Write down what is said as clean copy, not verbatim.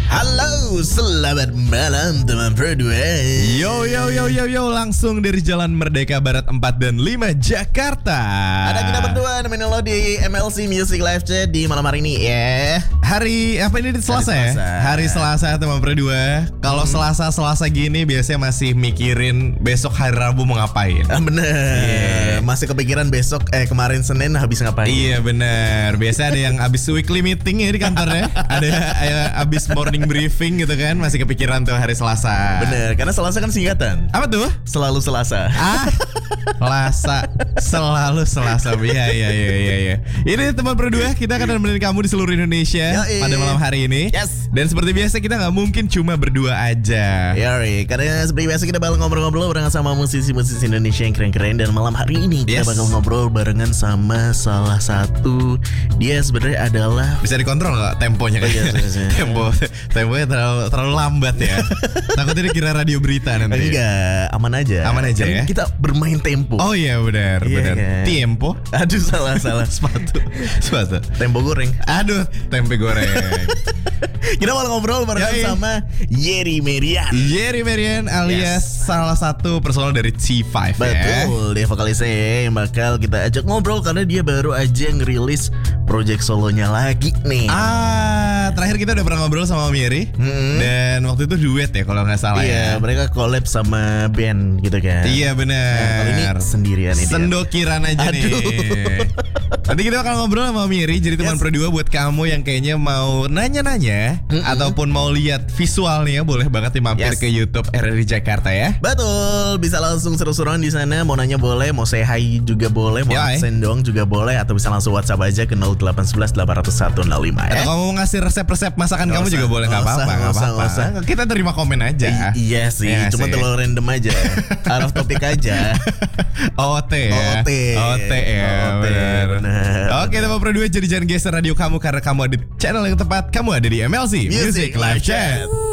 Halo, selamat malam teman berdua. Yo, langsung dari Jalan Merdeka Barat 4 dan 5 Jakarta. Ada kita berdua nemenin lo di MLC Music Live Chat di malam hari ini ya. Hari apa ini? Selasa ya? Hari Selasa teman berdua. Kalau Selasa gini biasanya masih mikirin besok hari Rabu mau ngapain. Bener. Masih kepikiran besok kemarin Senin habis ngapain. Iya bener. Biasa ada yang habis weekly meeting ya di kantornya. Ada habis morning briefing gitu kan. Masih kepikiran tuh hari Selasa. Bener, karena Selasa kan singkatan. Apa tuh? Selalu Selasa. Selalu Selasa. Iya. Ini teman berdua, kita akan nemenin kamu di seluruh Indonesia pada malam hari ini. Yes. Dan seperti biasa kita nggak mungkin cuma berdua aja. Yori, karena seperti biasa kita bakal ngobrol-ngobrol barengan sama musisi-musisi Indonesia yang keren-keren. Dan malam hari ini kita bakal ngobrol barengan sama salah satu. Dia sebenarnya adalah, bisa dikontrol nggak temponya kan? Temponya terlalu lambat ya. Takutnya dikira radio berita nanti. Enggak, aman aja kan ya. Kita bermain tempo. Oh iya benar. Kan? Tempo. Aduh salah sepatu. Tempo goreng. Aduh tempe goreng. Kita mau ngobrol barengan sama Yeri Merian alias salah satu personal dari T5. Betul, dia vokalisnya yang bakal kita ajak ngobrol karena dia baru aja ngerilis project solonya lagi nih. Terakhir kita udah pernah ngobrol sama Om Yeri. Dan waktu itu duet ya kalau nggak salah. Iya, mereka collab sama band gitu kan. Iya benar. Nah, kalau ini sendirian ini. Sendokiran aja nih. Nanti kita bakal ngobrol sama Om Yeri. Jadi teman berdua buat kamu yang kayaknya mau nanya-nanya ataupun mau lihat visualnya, boleh banget mampir ke YouTube RRI Jakarta ya. Betul, bisa langsung seru-seruan di sana. Mau nanya boleh, mau say hi juga boleh, mau sendong juga boleh, atau bisa langsung WhatsApp aja ke 0811 800 105 ya. Atau kamu mau ngasih resep-resep masakan kamu juga boleh, nggak apa-apa. Kita terima komen aja. Iya sih, cuma terlalu random aja. Out of topic aja. OT ya. Benar. Oke, teman berdua, jadi jangan geser radio kamu karena kamu ada di channel yang tepat. Kamu ada di MLC Music Live Chat.